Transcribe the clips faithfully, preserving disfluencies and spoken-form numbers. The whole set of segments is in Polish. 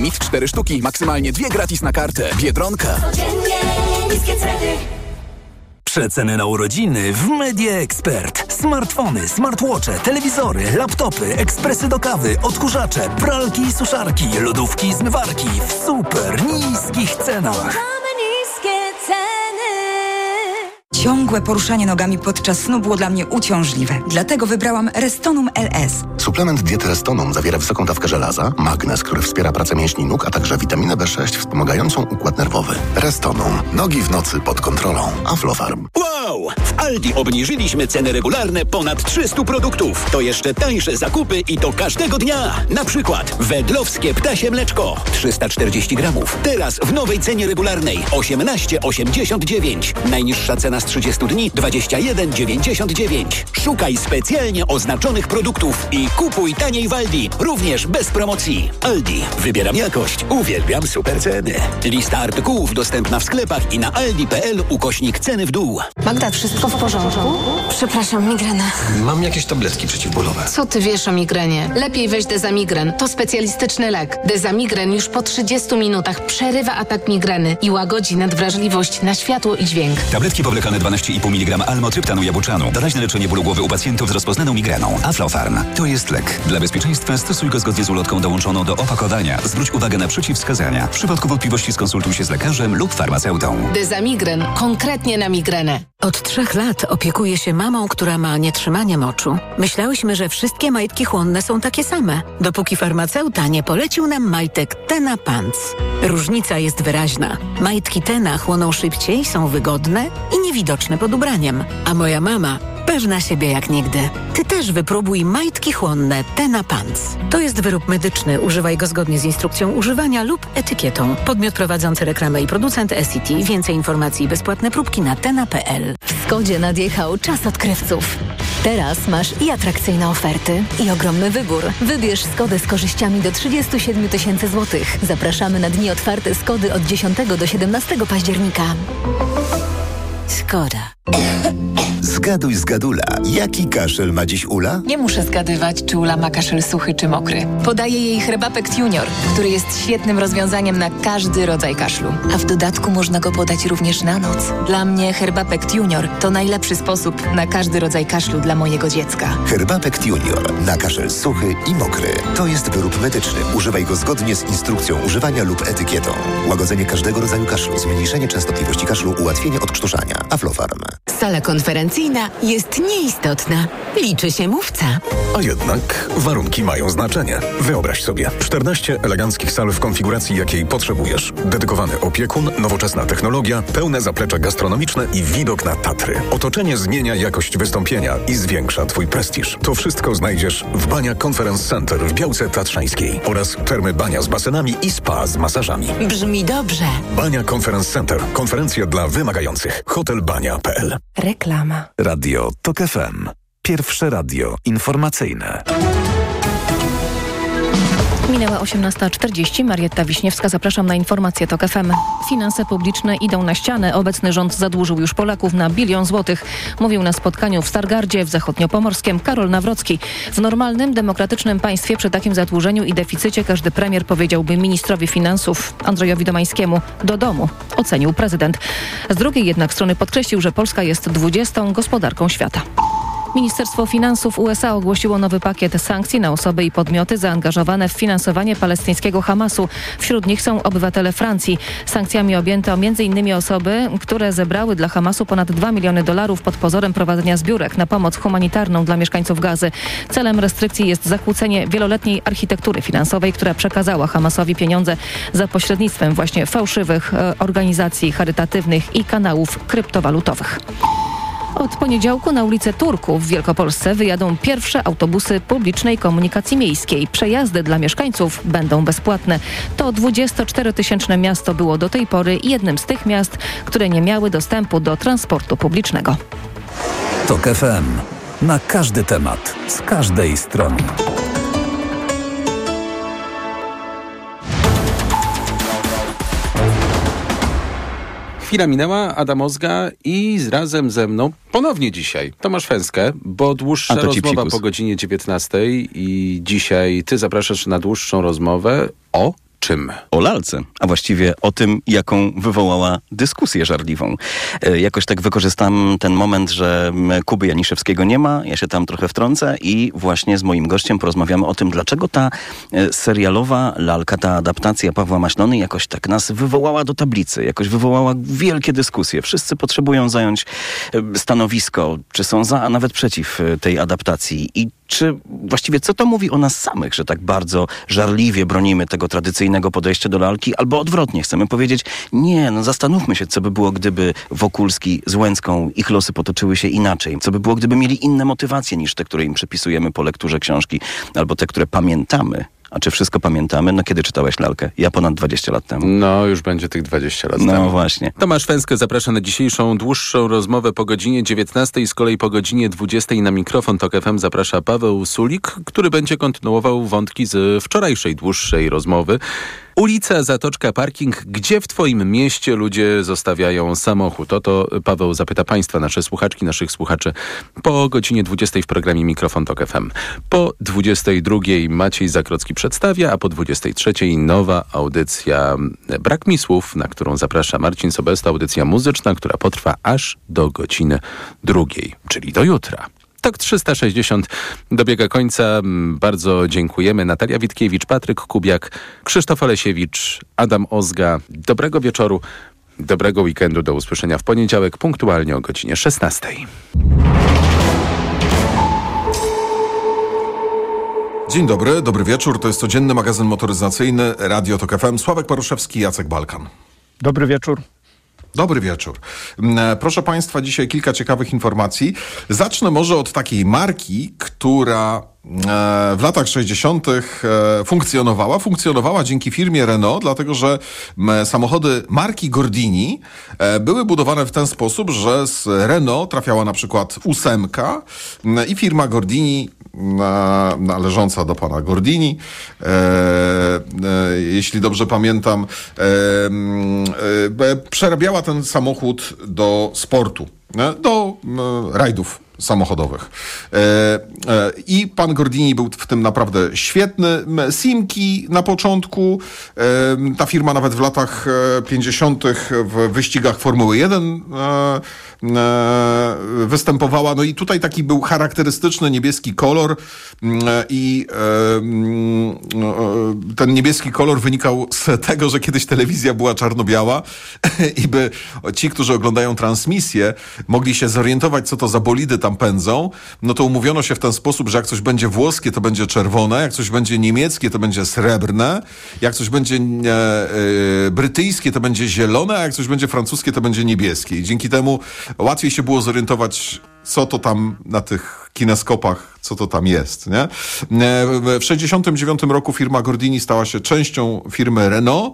Limit cztery sztuki, maksymalnie dwie gratis na kartę. Biedronka. Codziennie niskie ceny. Przeceny na urodziny w Media Expert. Smartfony, smartwatche, telewizory, laptopy, ekspresy do kawy, odkurzacze, pralki i suszarki, lodówki i zmywarki w super niskich cenach. Mamy niskie ceny. Ciągłe poruszanie nogami podczas snu było dla mnie uciążliwe. Dlatego wybrałam Restonum L S. Suplement diety Restonum zawiera wysoką dawkę żelaza, magnez, który wspiera pracę mięśni nóg, a także witaminę B sześć wspomagającą układ nerwowy. Restonum. Nogi w nocy pod kontrolą. Aflofarm. Wow! W Aldi obniżyliśmy ceny regularne ponad trzystu produktów. To jeszcze tańsze zakupy i to każdego dnia. Na przykład wedlowskie ptasie mleczko trzysta czterdzieści gramów. Teraz w nowej cenie regularnej osiemnaście osiemdziesiąt dziewięć. Najniższa cena z trzydziestu dni dwadzieścia jeden dziewięćdziesiąt dziewięć. Szukaj specjalnie oznaczonych produktów i kupuj taniej w Aldi. Również bez promocji. Aldi. Wybieram jakość. Uwielbiam super ceny. Lista artykułów dostępna w sklepach i na aldi kropka p l ukośnik ceny w dół. Magda, wszystko w porządku? Przepraszam, migrena. Mam jakieś tabletki przeciwbólowe. Co ty wiesz o migrenie? Lepiej weź Dezamigren. To specjalistyczny lek. Dezamigren już po trzydziestu minutach przerywa atak migreny i łagodzi nadwrażliwość na światło i dźwięk. Tabletki powlekane dwanaście i pół miligrama almotryptanu jabłczanu. Doraźne leczenie bólu głowy u pacjentów z rozpoznaną migreną. Aflofarm. To jest lek. Dla bezpieczeństwa stosuj go zgodnie z ulotką dołączoną do opakowania. Zwróć uwagę na przeciwwskazania. W przypadku wątpliwości skonsultuj się z lekarzem lub farmaceutą. Dezamigren. Konkretnie na migrenę. Od trzech lat opiekuję się mamą, która ma nietrzymanie moczu. Myślałyśmy, że wszystkie majtki chłonne są takie same, dopóki farmaceuta nie polecił nam majtek Tena Pants. Różnica jest wyraźna. Majtki Tena chłoną szybciej, są wygodne i niewidoczne pod ubraniem. A moja mama pewna siebie jak nigdy. Ty też wypróbuj majtki chłonne Tena Pants. To jest wyrób medyczny. Używaj go zgodnie z instrukcją używania lub etykietą. Podmiot prowadzący reklamę i producent S C T. Więcej informacji i bezpłatne próbki na tena kropka p l. W Skodzie nadjechał czas odkrywców. Teraz masz i atrakcyjne oferty, i ogromny wybór. Wybierz Skodę z korzyściami do trzydziestu siedmiu tysięcy złotych. Zapraszamy na dni otwarte Skody od dziesiątego do siedemnastego października. Skoda. Zgaduj z Gadula. Jaki kaszel ma dziś Ula? Nie muszę zgadywać, czy Ula ma kaszel suchy czy mokry. Podaję jej Herbapekt Junior, który jest świetnym rozwiązaniem na każdy rodzaj kaszlu. A w dodatku można go podać również na noc. Dla mnie Herbapekt Junior to najlepszy sposób na każdy rodzaj kaszlu dla mojego dziecka. Herbapekt Junior. Na kaszel suchy i mokry. To jest wyrób medyczny. Używaj go zgodnie z instrukcją używania lub etykietą. Łagodzenie każdego rodzaju kaszlu, zmniejszenie częstotliwości kaszlu, ułatwienie odkrztuszania. Aflofarm. Sala konferencyjna jest nieistotna. Liczy się mówca. A jednak warunki mają znaczenie. Wyobraź sobie czternaście eleganckich sal w konfiguracji, jakiej potrzebujesz. Dedykowany opiekun, nowoczesna technologia, pełne zaplecze gastronomiczne i widok na Tatry. Otoczenie zmienia jakość wystąpienia i zwiększa Twój prestiż. To wszystko znajdziesz w Bania Conference Center w Białce Tatrzańskiej oraz termy Bania z basenami i spa z masażami. Brzmi dobrze. Bania Conference Center. Konferencje dla wymagających. hotel bania kropka p l. Reklama. Radio TOK F M. Pierwsze radio informacyjne. Minęła osiemnasta czterdzieści. Marietta Wiśniewska, zapraszam na informacje TOK F M. Finanse publiczne idą na ścianę. Obecny rząd zadłużył już Polaków na bilion złotych. Mówił na spotkaniu w Stargardzie w Zachodniopomorskiem Karol Nawrocki. W normalnym, demokratycznym państwie przy takim zadłużeniu i deficycie każdy premier powiedziałby ministrowi finansów Andrzejowi Domańskiemu do domu, ocenił prezydent. Z drugiej jednak strony podkreślił, że Polska jest dwudziestą gospodarką świata. Ministerstwo Finansów U S A ogłosiło nowy pakiet sankcji na osoby i podmioty zaangażowane w finansowanie palestyńskiego Hamasu. Wśród nich są obywatele Francji. Sankcjami objęto między innymi osoby, które zebrały dla Hamasu ponad dwa miliony dolarów pod pozorem prowadzenia zbiórek na pomoc humanitarną dla mieszkańców Gazy. Celem restrykcji jest zakłócenie wieloletniej architektury finansowej, która przekazała Hamasowi pieniądze za pośrednictwem właśnie fałszywych e, organizacji charytatywnych i kanałów kryptowalutowych. Od poniedziałku na ulicę Turków w Wielkopolsce wyjadą pierwsze autobusy publicznej komunikacji miejskiej. Przejazdy dla mieszkańców będą bezpłatne. To dwudziestoczterotysięczne miasto było do tej pory jednym z tych miast, które nie miały dostępu do transportu publicznego. TOK F M. Na każdy temat, z każdej strony. Chwila minęła, Adam Ozga i razem ze mną ponownie dzisiaj Tomasz Fęskę, bo dłuższa rozmowa psikus. po godzinie dziewiętnastej i dzisiaj ty zapraszasz na dłuższą rozmowę o czym? O lalce, a właściwie o tym, jaką wywołała dyskusję żarliwą. E, jakoś tak wykorzystam ten moment, że Kuby Janiszewskiego nie ma, ja się tam trochę wtrącę i właśnie z moim gościem porozmawiamy o tym, dlaczego ta e, serialowa lalka, ta adaptacja Pawła Maślony jakoś tak nas wywołała do tablicy, jakoś wywołała wielkie dyskusje. Wszyscy potrzebują zająć e, stanowisko, czy są za, a nawet przeciw e, tej adaptacji i czy właściwie co to mówi o nas samych, że tak bardzo żarliwie bronimy tego tradycyjnego podejścia do lalki, albo odwrotnie, chcemy powiedzieć, nie, no zastanówmy się, co by było, gdyby Wokulski z Łęcką ich losy potoczyły się inaczej. Co by było, gdyby mieli inne motywacje niż te, które im przypisujemy po lekturze książki, albo te, które pamiętamy. A czy wszystko pamiętamy? No kiedy czytałeś lalkę? Ja ponad dwadzieścia lat temu. No, już będzie tych dwadzieścia lat no, temu. No właśnie. Tomasz Fęskę zaprasza na dzisiejszą dłuższą rozmowę po godzinie dziewiętnastej. Z kolei po godzinie dwudziestej na mikrofon Tok F M zaprasza Paweł Sulik, który będzie kontynuował wątki z wczorajszej dłuższej rozmowy. Ulica, zatoczka, parking. Gdzie w twoim mieście ludzie zostawiają samochód? O to Paweł zapyta państwa, nasze słuchaczki, naszych słuchaczy po godzinie dwudziestej w programie Mikrofon Tok F M. Po dwudziestej drugiej Maciej Zakrocki przedstawia, a po dwudziestej trzeciej nowa audycja Brak mi słów, na którą zaprasza Marcin Sobesta. Audycja muzyczna, która potrwa aż do godziny drugiej, czyli do jutra. Tok trzysta sześćdziesiąt dobiega końca. Bardzo dziękujemy. Natalia Witkiewicz, Patryk Kubiak, Krzysztof Olesiewicz, Adam Ozga. Dobrego wieczoru, dobrego weekendu. Do usłyszenia w poniedziałek punktualnie o godzinie szesnastej. Dzień dobry, dobry wieczór. To jest codzienny magazyn motoryzacyjny Radio Tok F M. Sławek Paruszewski, Jacek Balkan. Dobry wieczór. Dobry wieczór. Proszę Państwa, dzisiaj kilka ciekawych informacji. Zacznę może od takiej marki, która w latach sześćdziesiątych funkcjonowała. Funkcjonowała dzięki firmie Renault, dlatego że samochody marki Gordini były budowane w ten sposób, że z Renault trafiała na przykład ósemka i firma Gordini należąca do pana Gordini, e, e, jeśli dobrze pamiętam, e, e, przerabiała ten samochód do sportu, e, do e, rajdów samochodowych. E, e, I pan Gordini był w tym naprawdę świetny. Simki na początku. E, ta firma nawet w latach pięćdziesiątych w wyścigach Formuły jeden e, e, występowała. No i tutaj taki był charakterystyczny niebieski kolor e, i e, ten niebieski kolor wynikał z tego, że kiedyś telewizja była czarno-biała i by ci, którzy oglądają transmisję, mogli się zorientować, co to za bolidy tam pędzą, no to umówiono się w ten sposób, że jak coś będzie włoskie, to będzie czerwone, jak coś będzie niemieckie, to będzie srebrne, jak coś będzie e, e, brytyjskie, to będzie zielone, a jak coś będzie francuskie, to będzie niebieskie. I dzięki temu łatwiej się było zorientować, co to tam na tych kineskopach, co to tam jest, nie? W sześćdziesiątym dziewiątym roku firma Gordini stała się częścią firmy Renault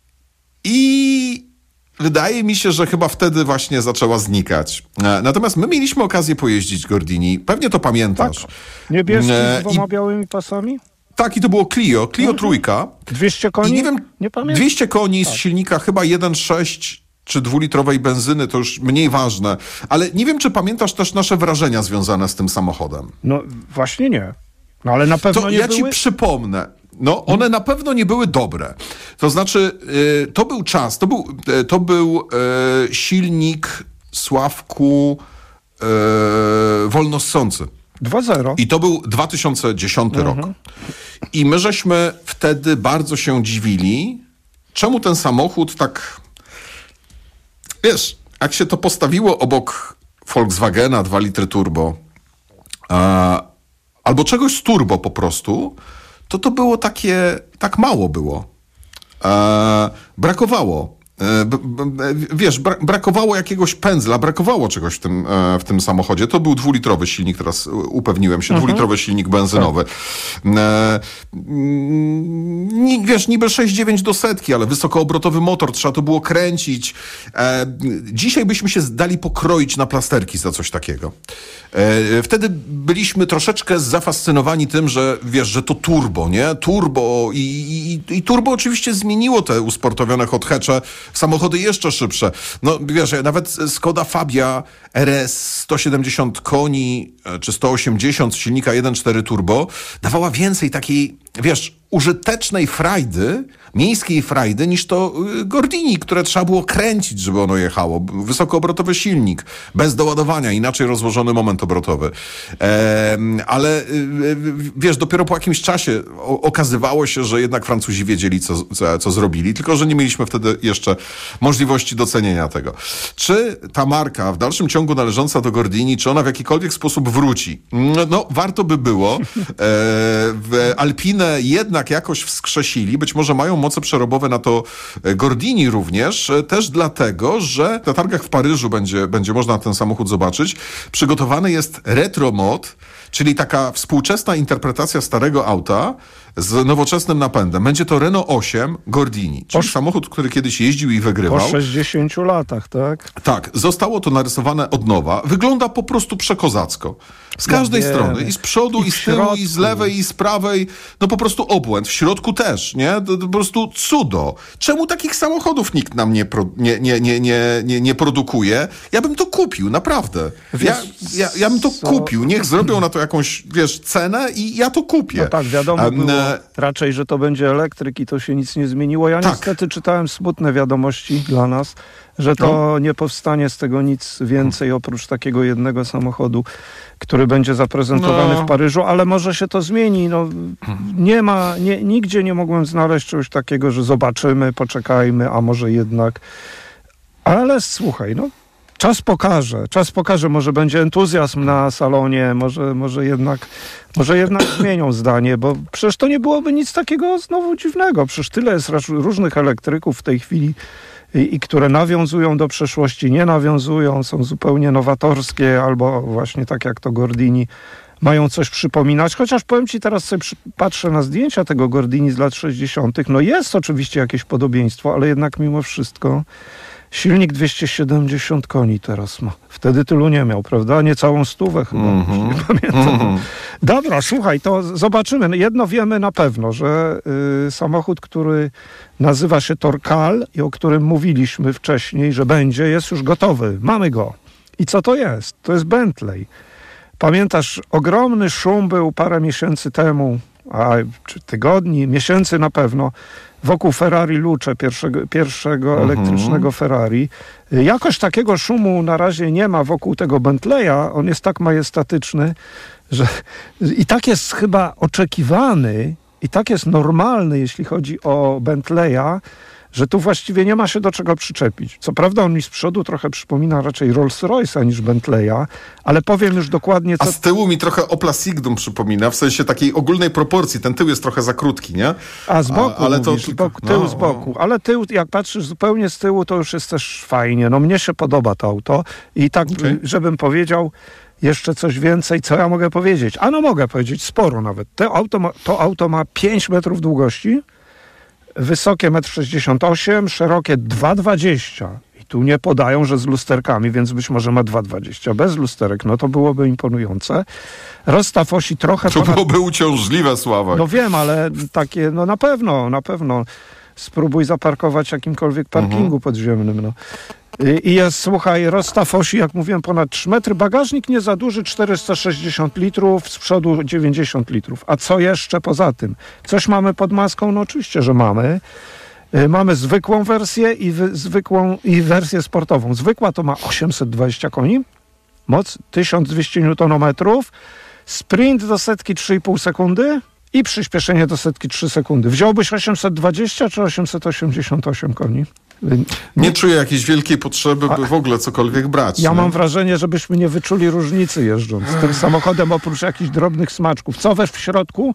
i wydaje mi się, że chyba wtedy właśnie zaczęła znikać. Natomiast my mieliśmy okazję pojeździć Gordini. Pewnie to pamiętasz. Tak. Niebieski z dwoma I... białymi pasami? Tak, i to było Clio. Clio mhm. trójka. dwieście koni? I nie wiem, nie pamiętam. dwieście koni z tak. silnika chyba jeden przecinek sześć czy dwulitrowej benzyny, to już mniej ważne. Ale nie wiem, czy pamiętasz też nasze wrażenia związane z tym samochodem. No właśnie nie. No ale na pewno to nie ja były... ci przypomnę. No, one na pewno nie były dobre. To znaczy, y, to był czas, to był, y, to był y, silnik, Sławku, y, wolnossący. dwa zero. I to był dwa tysiące dziesiąty mhm. rok. I my żeśmy wtedy bardzo się dziwili, czemu ten samochód tak... Wiesz, jak się to postawiło obok Volkswagena dwa litry turbo, a, albo czegoś z turbo po prostu, to to było takie, tak mało było. E, brakowało. E, b, b, wiesz, bra, brakowało jakiegoś pędzla, brakowało czegoś w tym, e, w tym samochodzie. To był dwulitrowy silnik, teraz upewniłem się, mhm. dwulitrowy silnik benzynowy. E, n, wiesz, niby sześć dziewięć do setki, ale wysokoobrotowy motor, trzeba to było kręcić. E, dzisiaj byśmy się dali pokroić na plasterki za coś takiego. E, wtedy byliśmy troszeczkę zafascynowani tym, że wiesz, że to turbo, nie? Turbo i, i, i turbo oczywiście zmieniło te usportowione hot hatche w samochody jeszcze szybsze. No wiesz, nawet Skoda Fabia R S sto siedemdziesiąt koni czy sto osiemdziesiąt z silnika jeden przecinek cztery turbo dawała więcej takiej, wiesz, użytecznej frajdy, miejskiej frajdy, niż to Gordini, które trzeba było kręcić, żeby ono jechało. Wysokoobrotowy silnik, bez doładowania, inaczej rozłożony moment obrotowy. E, ale wiesz, dopiero po jakimś czasie o, okazywało się, że jednak Francuzi wiedzieli, co, co, co zrobili, tylko że nie mieliśmy wtedy jeszcze możliwości docenienia tego. Czy ta marka w dalszym ciągu należąca do Gordini, czy ona w jakikolwiek sposób wróci? No, no warto by było. E, w Alpinę jednak jakoś wskrzesili, być może mają moce przerobowe na to Gordini również, też dlatego, że na targach w Paryżu będzie, będzie można ten samochód zobaczyć. Przygotowany jest retromod, czyli taka współczesna interpretacja starego auta z nowoczesnym napędem. Będzie to Renault osiem Gordini, czyli po, samochód, który kiedyś jeździł i wygrywał. Po sześćdziesięciu latach, tak? Tak. Zostało to narysowane od nowa. Wygląda po prostu przekozacko. Z każdej ja strony. I z przodu, i, i z tyłu, środku. I z lewej, i z prawej. No po prostu obłęd. W środku też, nie? To, to po prostu cudo. Czemu takich samochodów nikt nam nie, pro, nie, nie, nie, nie, nie, nie produkuje? Ja bym to kupił, naprawdę. Ja, ja, ja bym to co? kupił. Niech zrobią na to jakąś, wiesz, cenę i ja to kupię. No tak, wiadomo um, było raczej, że to będzie elektryk i to się nic nie zmieniło. Ja tak. niestety czytałem smutne wiadomości dla nas, że to no. nie powstanie z tego nic więcej oprócz takiego jednego samochodu, który będzie zaprezentowany no. w Paryżu, ale może się to zmieni. No, nie ma, nie, nigdzie nie mogłem znaleźć czegoś takiego, że zobaczymy, poczekajmy, a może jednak. Ale słuchaj, no czas pokaże, czas pokaże, może będzie entuzjazm na salonie, może, może jednak, może jednak zmienią zdanie, bo przecież to nie byłoby nic takiego znowu dziwnego. Przecież tyle jest różnych elektryków w tej chwili, I, i które nawiązują do przeszłości, nie nawiązują, są zupełnie nowatorskie, albo właśnie tak jak to Gordini, mają coś przypominać. Chociaż powiem ci, teraz sobie patrzę na zdjęcia tego Gordini z lat sześćdziesiątych. No jest oczywiście jakieś podobieństwo, ale jednak mimo wszystko silnik dwieście siedemdziesiąt koni teraz ma. Wtedy tylu nie miał, prawda? Niecałą stówę chyba, mm-hmm. nie pamiętam. Mm-hmm. Dobra, słuchaj, to zobaczymy. Jedno wiemy na pewno, że y, samochód, który nazywa się Torcal i o którym mówiliśmy wcześniej, że będzie, jest już gotowy. Mamy go. I co to jest? To jest Bentley. Pamiętasz, ogromny szum był parę miesięcy temu, a czy tygodni, miesięcy na pewno, wokół Ferrari Luce, pierwszego, pierwszego mhm. elektrycznego Ferrari. Jakoś takiego szumu na razie nie ma wokół tego Bentleya. On jest tak majestatyczny, że i tak jest chyba oczekiwany, i tak jest normalny, jeśli chodzi o Bentleya, że tu właściwie nie ma się do czego przyczepić. Co prawda on mi z przodu trochę przypomina raczej Rolls-Royce'a niż Bentleya, ale powiem już dokładnie co... A z tyłu mi trochę Opla Signum przypomina, w sensie takiej ogólnej proporcji. Ten tył jest trochę za krótki, nie? A z boku, A, ale mówisz, to... Boku, tył no, z boku. No. Ale tył, jak patrzysz zupełnie z tyłu, to już jest też fajnie. No mnie się podoba to auto i tak, okay. żebym powiedział jeszcze coś więcej, co ja mogę powiedzieć. A no mogę powiedzieć, sporo nawet. To auto ma, to auto ma pięć metrów długości, wysokie metr sześćdziesiąt osiem, szerokie dwa dwadzieścia. I tu nie podają, że z lusterkami, więc być może ma dwa dwadzieścia. Bez lusterek, no to byłoby imponujące. Rozstaw osi trochę... To ponad... byłoby uciążliwe, Sławek. No wiem, ale takie, no na pewno, na pewno. Spróbuj zaparkować w jakimkolwiek parkingu mhm. podziemnym, no. I jest, słuchaj, rozstaw osi, jak mówiłem, ponad trzy metry. Bagażnik nie za duży, czterysta sześćdziesiąt litrów, z przodu dziewięćdziesiąt litrów. A co jeszcze poza tym? Coś mamy pod maską? No oczywiście, że mamy. Yy, mamy zwykłą wersję i wy, zwykłą i wersję sportową. Zwykła to ma osiemset dwadzieścia koni, moc tysiąc dwieście niutonometrów, sprint do setki trzy i pół sekundy i przyspieszenie do setki trzy sekundy. Wziąłbyś osiemset dwadzieścia czy osiemset osiemdziesiąt osiem koni? Nie, nie czuję jakiejś wielkiej potrzeby, by w ogóle cokolwiek brać. Ja nie? mam wrażenie, żebyśmy nie wyczuli różnicy jeżdżąc z tym samochodem oprócz jakichś drobnych smaczków. Co weź w środku?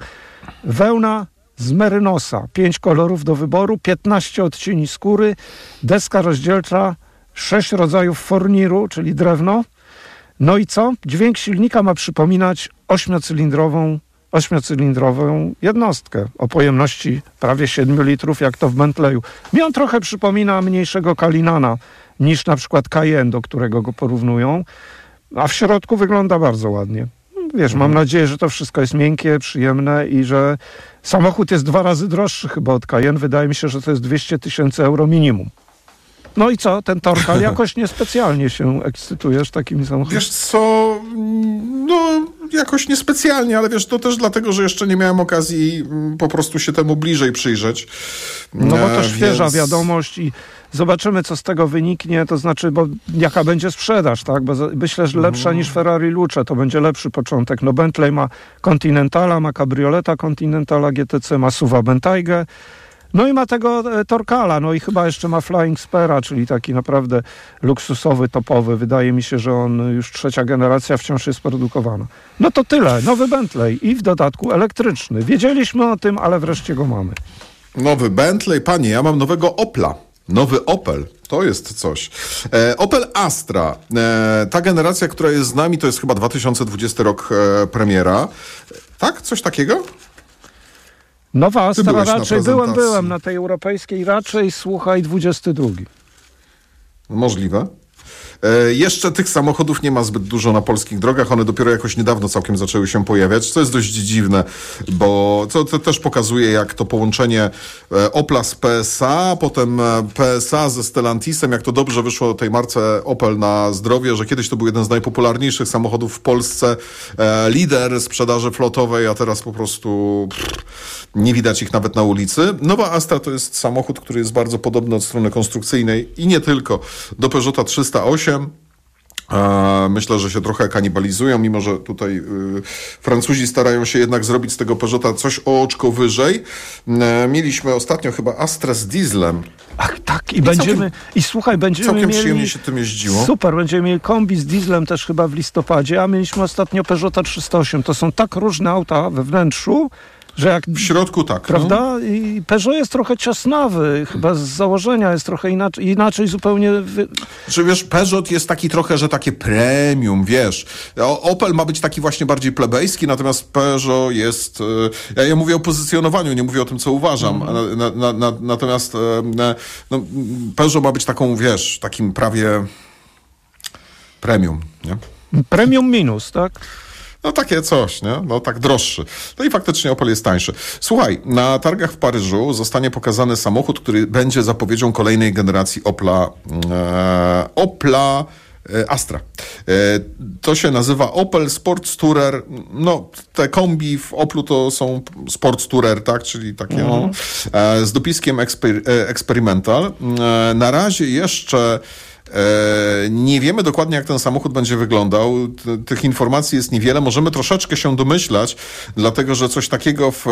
Wełna z merynosa. Pięć kolorów do wyboru, piętnaście odcieni skóry, deska rozdzielcza, sześć rodzajów forniru, czyli drewno. No i co? Dźwięk silnika ma przypominać ośmiocylindrową ośmiocylindrową jednostkę o pojemności prawie siedmiu litrów, jak to w Bentleyu. Mi on trochę przypomina mniejszego Calinana niż na przykład Cayenne, do którego go porównują, a w środku wygląda bardzo ładnie. Wiesz, mam nadzieję, że to wszystko jest miękkie, przyjemne i że samochód jest dwa razy droższy chyba od Cayenne. Wydaje mi się, że to jest dwieście tysięcy euro minimum. No i co? Ten Torcal jakoś niespecjalnie się ekscytujesz takimi samochodami? Wiesz co? No, jakoś niespecjalnie, ale wiesz, to też dlatego, że jeszcze nie miałem okazji po prostu się temu bliżej przyjrzeć. No bo to e, świeża więc... wiadomość i zobaczymy, co z tego wyniknie, to znaczy, bo jaka będzie sprzedaż, tak? Bo myślę, że lepsza mm. niż Ferrari Luce, to będzie lepszy początek. No Bentley ma Continentala, ma Cabrioleta Continentala G T C, ma Suva Bentayga, no i ma tego e, Torcala, no i chyba jeszcze ma Flying Spera, czyli taki naprawdę luksusowy, topowy. Wydaje mi się, że on już trzecia generacja wciąż jest produkowana. No to tyle. Nowy Bentley i w dodatku elektryczny. Wiedzieliśmy o tym, ale wreszcie go mamy. Nowy Bentley, panie, ja mam nowego Opla. Nowy Opel, to jest coś. E, Opel Astra, e, ta generacja, która jest z nami, to jest chyba dwa tysiące dwudziesty rok e, premiera. Tak? Coś takiego? Nowa Astra raczej, byłem, byłem na tej europejskiej, raczej, słuchaj, dwudziesty drugi. Możliwe. E, jeszcze tych samochodów nie ma zbyt dużo na polskich drogach, one dopiero jakoś niedawno całkiem zaczęły się pojawiać, co jest dość dziwne, bo to, to też pokazuje, jak to połączenie e, Opla z P S A, potem e, P S A ze Stellantisem, jak to dobrze wyszło tej marce Opel na zdrowie, że kiedyś to był jeden z najpopularniejszych samochodów w Polsce, e, lider sprzedaży flotowej, a teraz po prostu pff, nie widać ich nawet na ulicy. Nowa Astra to jest samochód, który jest bardzo podobny od strony konstrukcyjnej i nie tylko do Peugeota trzysta osiem. Myślę, że się trochę kanibalizują, mimo że tutaj y, Francuzi starają się jednak zrobić z tego Peugeota coś o oczko wyżej. E, mieliśmy ostatnio chyba Astrę z dieslem. Ach tak, i, I będziemy, całkiem, i słuchaj, będziemy całkiem mieli... przyjemnie się tym jeździło. Super, będziemy mieli kombi z dieslem też chyba w listopadzie, a mieliśmy ostatnio Peugeota trzysta osiem. To są tak różne auta we wnętrzu, że jak... W środku tak. Prawda? No. I Peugeot jest trochę ciasnawy, chyba z założenia jest trochę inaczej, inaczej zupełnie... Wy... Że wiesz, Peugeot jest taki trochę, że takie premium, wiesz. Opel ma być taki właśnie bardziej plebejski, natomiast Peugeot jest... Ja, ja mówię o pozycjonowaniu, nie mówię o tym, co uważam. Mm. Na, na, na, natomiast no, Peugeot ma być taką, wiesz, takim prawie premium, nie? Premium minus, tak? No takie coś, nie? No tak droższy. No i faktycznie Opel jest tańszy. Słuchaj, na targach w Paryżu zostanie pokazany samochód, który będzie zapowiedzią kolejnej generacji Opla e, Opla e, Astra. E, to się nazywa Opel Sports Tourer. No, te kombi w Oplu to są Sports Tourer, tak? Czyli takie mm. no, e, z dopiskiem eksper, e, Experimental. E, na razie jeszcze nie wiemy dokładnie, jak ten samochód będzie wyglądał. Tych informacji jest niewiele. Możemy troszeczkę się domyślać, dlatego że coś takiego w, e,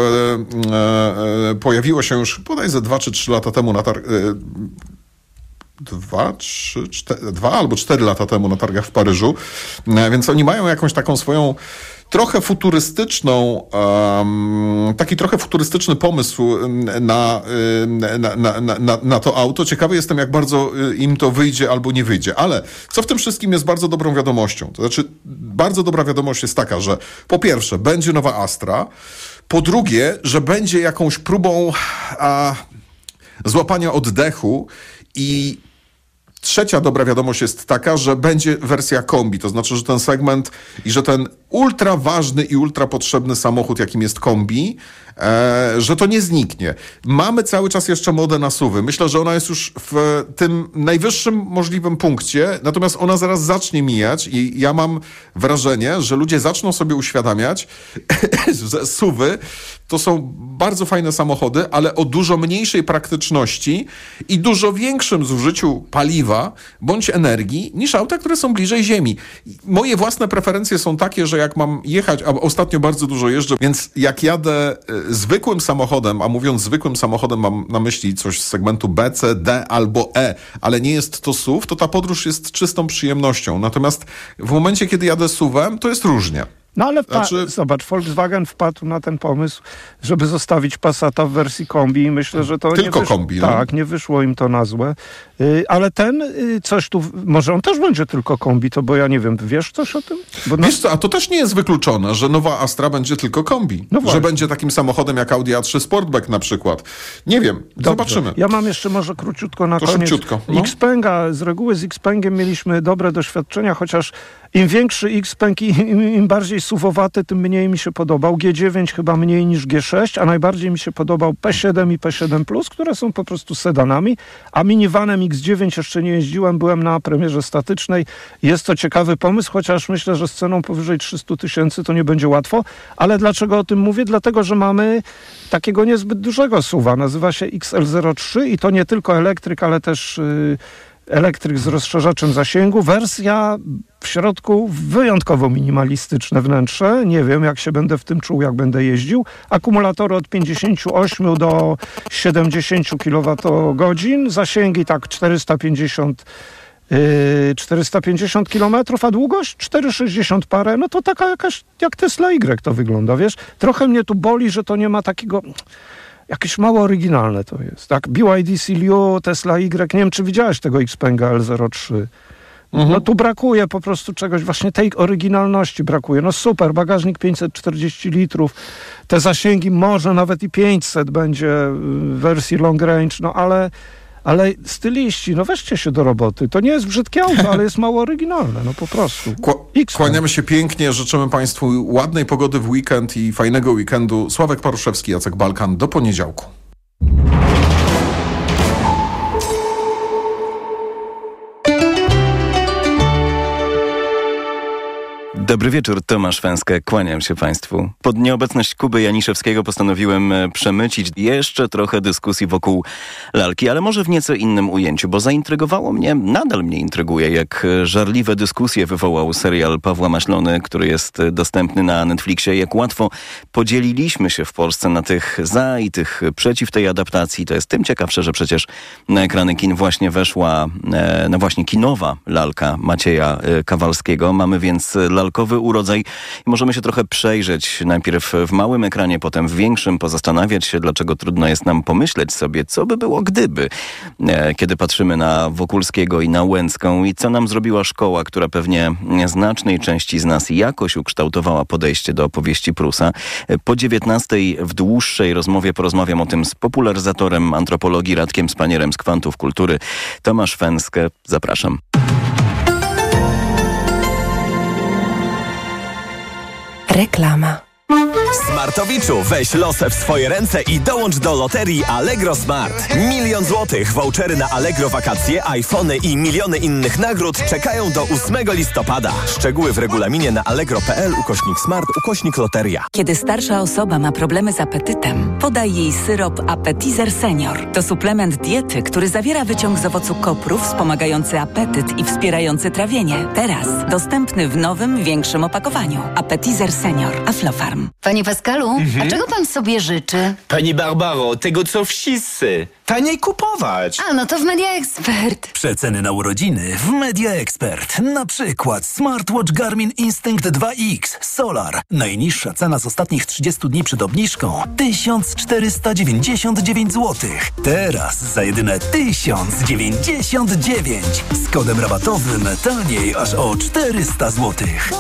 e, pojawiło się już bodajże dwa czy trzy lata temu na targ... E, Dwa, trzy, cztery, dwa albo cztery lata temu na targach w Paryżu. E, więc oni mają jakąś taką swoją trochę futurystyczną, um, taki trochę futurystyczny pomysł na, na, na, na, na to auto. Ciekawy jestem, jak bardzo im to wyjdzie albo nie wyjdzie. Ale co w tym wszystkim jest bardzo dobrą wiadomością? To znaczy, bardzo dobra wiadomość jest taka, że po pierwsze, będzie nowa Astra. Po drugie, że będzie jakąś próbą a, złapania oddechu i trzecia dobra wiadomość jest taka, że będzie wersja kombi, to znaczy, że ten segment i że ten ultra ważny i ultra potrzebny samochód, jakim jest kombi, e, że to nie zniknie. Mamy cały czas jeszcze modę na suwy. Myślę, że ona jest już w tym najwyższym możliwym punkcie, natomiast ona zaraz zacznie mijać i ja mam wrażenie, że ludzie zaczną sobie uświadamiać, że suwy to są bardzo fajne samochody, ale o dużo mniejszej praktyczności i dużo większym zużyciu paliwa bądź energii niż auta, które są bliżej ziemi. Moje własne preferencje są takie, że jak mam jechać, a ostatnio bardzo dużo jeżdżę, więc jak jadę y, zwykłym samochodem, a mówiąc zwykłym samochodem mam na myśli coś z segmentu B, C, D albo E, ale nie jest to S U V, to ta podróż jest czystą przyjemnością. Natomiast w momencie, kiedy jadę S U V-em, to jest różnie. No ale pa- znaczy... zobacz, Volkswagen wpadł na ten pomysł, żeby zostawić Passata w wersji kombi i myślę, że to Tylko nie wysz... kombi, no. Tak, nie wyszło im to na złe. Yy, ale ten yy, coś tu, może on też będzie tylko kombi, to bo ja nie wiem, wiesz coś o tym? Bo Wiesz co, a to też nie jest wykluczone, że nowa Astra będzie tylko kombi. No że będzie takim samochodem jak Audi A trzy Sportback na przykład. Nie wiem, Dobrze. Zobaczymy. Ja mam jeszcze może króciutko na to koniec. Szybciutko, no. Xpenga, z reguły z Xpengiem mieliśmy dobre doświadczenia, chociaż im większy Xpeng, im, im bardziej bardziej suwowaty, tym mniej mi się podobał. G dziewięć chyba mniej niż G sześć, a najbardziej mi się podobał P siedem i P siedem plus, które są po prostu sedanami, a minivanem X dziewięć jeszcze nie jeździłem, byłem na premierze statycznej. Jest to ciekawy pomysł, chociaż myślę, że z ceną powyżej trzysta tysięcy to nie będzie łatwo. Ale dlaczego o tym mówię? Dlatego, że mamy takiego niezbyt dużego suwa. Nazywa się X L zero trzy i to nie tylko elektryk, ale też yy, elektryk z rozszerzaczem zasięgu. Wersja w środku wyjątkowo minimalistyczne wnętrze. Nie wiem, jak się będę w tym czuł, jak będę jeździł. Akumulatory od pięćdziesiąt osiem do siedemdziesiąt kilowatogodzin. Zasięgi tak czterysta pięćdziesiąt czterysta pięćdziesiąt kilometrów, a długość czterysta sześćdziesiąt parę. No to taka jakaś, jak Tesla Y to wygląda, wiesz? Trochę mnie tu boli, że to nie ma takiego... Jakieś mało oryginalne to jest. Tak? B Y D C L U, Tesla Y, nie wiem, czy widziałeś tego Xpenga L zero trzy. Mhm. No tu brakuje po prostu czegoś, właśnie tej oryginalności brakuje. No super, bagażnik pięćset czterdzieści litrów, te zasięgi może nawet i pięćset będzie w wersji long range, no ale... Ale styliści, no weźcie się do roboty. To nie jest brzydkie auto, ale jest mało oryginalne, no po prostu. Kła- kłaniamy się pięknie, życzymy Państwu ładnej pogody w weekend i fajnego weekendu. Sławek Paruszewski, Jacek Balkan, do poniedziałku. Dobry wieczór, Tomasz Węskę, kłaniam się Państwu. Pod nieobecność Kuby Janiszewskiego postanowiłem przemycić jeszcze trochę dyskusji wokół lalki, ale może w nieco innym ujęciu, bo zaintrygowało mnie, nadal mnie intryguje, jak żarliwe dyskusje wywołał serial Pawła Maślony, który jest dostępny na Netflixie, jak łatwo podzieliliśmy się w Polsce na tych za i tych przeciw tej adaptacji. To jest tym ciekawsze, że przecież na ekrany kin właśnie weszła, no właśnie kinowa lalka Macieja Kawalskiego. Mamy więc lalkowy urodzaj i możemy się trochę przejrzeć najpierw w małym ekranie, potem w większym, pozastanawiać się, dlaczego trudno jest nam pomyśleć sobie, co by było gdyby, kiedy patrzymy na Wokulskiego i na Łęcką i co nam zrobiła szkoła, która pewnie znacznej części z nas jakoś ukształtowała podejście do opowieści Prusa. Po dziewiętnastej w dłuższej rozmowie porozmawiam o tym z popularyzatorem antropologii Radkiem Spanierem z Kwantów Kultury. Tomasz Węskę, zapraszam. Reklama. Smartowiczu, weź losę w swoje ręce i dołącz do loterii Allegro Smart. Milion złotych, vouchery na Allegro wakacje, iPhony i miliony innych nagród czekają do ósmego listopada. Szczegóły w regulaminie na allegro.pl ukośnik smart ukośnik loteria. Kiedy starsza osoba ma problemy z apetytem, podaj jej syrop Appetizer Senior. To suplement diety, który zawiera wyciąg z owocu koprów wspomagający apetyt i wspierający trawienie. Teraz dostępny w nowym, większym opakowaniu. Appetizer Senior. Aflofarm. Panie Pascalu, mhm. a czego pan sobie życzy? Pani Barbaro, tego co wszyscy. Taniej kupować. A, no to w Media Expert. Przeceny na urodziny w Media Expert. Na przykład smartwatch Garmin Instinct dwa X Solar. Najniższa cena z ostatnich trzydziestu dni przed obniżką tysiąc czterysta dziewięćdziesiąt dziewięć złotych. Teraz za jedyne tysiąc dziewięćdziesiąt dziewięć. Z kodem rabatowym taniej aż o czterysta złotych.